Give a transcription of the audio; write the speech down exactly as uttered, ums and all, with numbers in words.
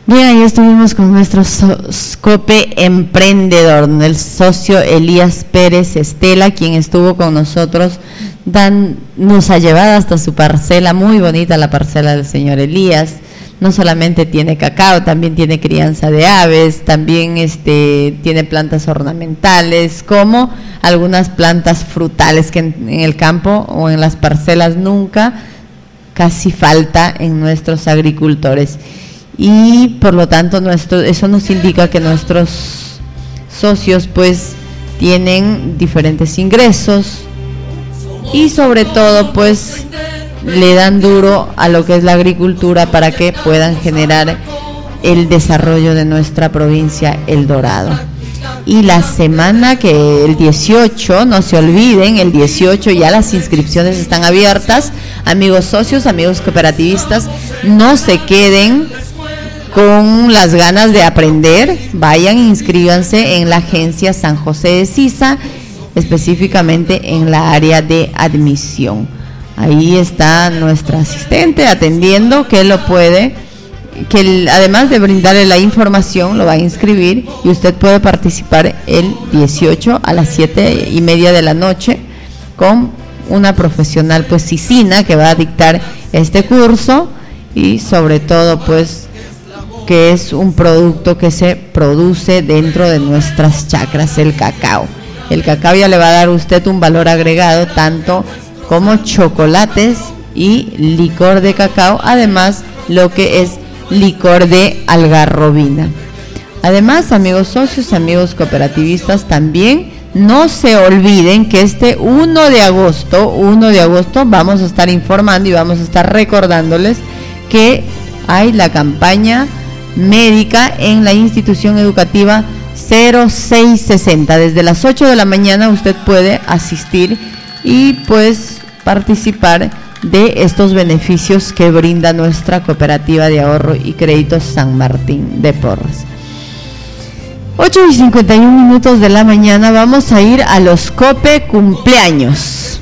Bien, ahí estuvimos con nuestro so- Cope Emprendedor, el socio Elías Pérez Estela, quien estuvo con nosotros, dan, nos ha llevado hasta su parcela, muy bonita la parcela del señor Elías. No solamente tiene cacao, también tiene crianza de aves, también este, tiene plantas ornamentales, como algunas plantas frutales que en, en el campo o en las parcelas nunca casi falta en nuestros agricultores. Y por lo tanto nuestro, eso nos indica que nuestros socios pues tienen diferentes ingresos y sobre todo pues le dan duro a lo que es la agricultura para que puedan generar el desarrollo de nuestra provincia El Dorado. Y la semana que el dieciocho, no se olviden, el dieciocho ya las inscripciones están abiertas. Amigos socios, amigos cooperativistas, no se queden con las ganas de aprender, vayan, inscríbanse en la agencia San José de Sisa, específicamente en la área de admisión. Ahí está nuestra asistente atendiendo, que lo puede, que el, además de brindarle la información, lo va a inscribir y usted puede participar el dieciocho a las siete y media de la noche con una profesional pues sisina que va a dictar este curso y sobre todo pues que es un producto que se produce dentro de nuestras chacras, el cacao. El cacao ya le va a dar a usted un valor agregado, tanto como chocolates y licor de cacao, además lo que es licor de algarrobina. Además, amigos socios, amigos cooperativistas, también no se olviden que este uno de agosto, uno de agosto vamos a estar informando y vamos a estar recordándoles que hay la campaña médica en la institución educativa cero seis sesenta. Desde las ocho de la mañana usted puede asistir y pues participar de estos beneficios que brinda nuestra cooperativa de ahorro y crédito San Martín de Porres. ocho y cincuenta y uno minutos de la mañana, vamos a ir a los Cope cumpleaños.